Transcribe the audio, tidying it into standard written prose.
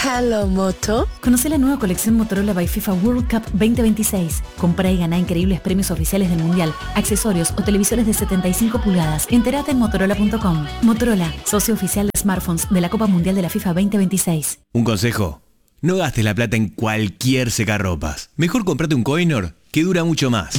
Hello, Moto. Conoce la nueva colección Motorola by FIFA World Cup 2026. Compra y gana increíbles premios oficiales del Mundial, accesorios o televisores de 75 pulgadas. Entérate en motorola.com. Motorola, socio oficial de smartphones de la Copa Mundial de la FIFA 2026. Un consejo: no gastes la plata en cualquier secarropas. Mejor comprate un Coinor que dura mucho más.